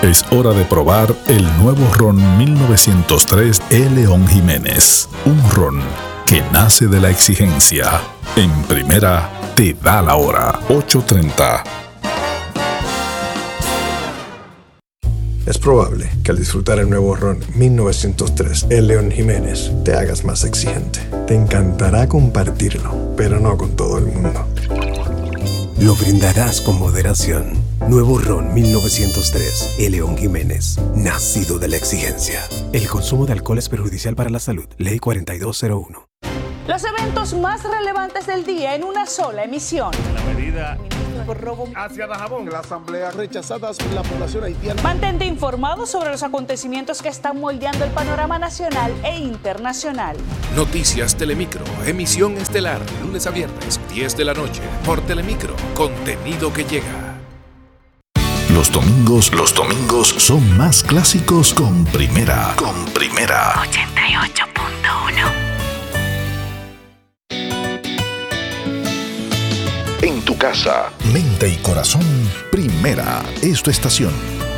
Es hora de probar el nuevo ron 1903 León Jiménez. Un ron que nace de la exigencia. En primera, te da la hora. 8:30. Es probable que al disfrutar el nuevo ron 1903 León Jiménez te hagas más exigente. Te encantará compartirlo, pero no con todo el mundo. Lo brindarás con moderación. Nuevo ron 1903 León Jiménez, nacido de la exigencia. El consumo de alcohol es perjudicial para la salud. Ley 4201. Los eventos más relevantes del día en una sola emisión. La medida por robo hacia Dajabón. La asamblea rechazadas por la población haitiana. Mantente informado sobre los acontecimientos que están moldeando el panorama nacional e internacional. Noticias Telemicro, emisión estelar, lunes a viernes, 10 de la noche, por Telemicro, contenido que llega. Los domingos son más clásicos con Primera. 88.1. En tu casa, mente y corazón, Primera es tu estación.